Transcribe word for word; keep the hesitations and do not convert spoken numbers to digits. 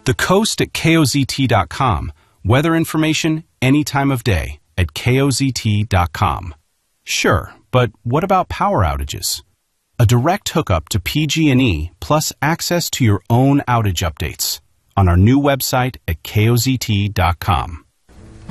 The Coast at K O Z T dot com. Weather information any time of day at K O Z T dot com. Sure, but what about power outages? A direct hookup to P G and E plus access to your own outage updates on our new website at K O Z T dot com.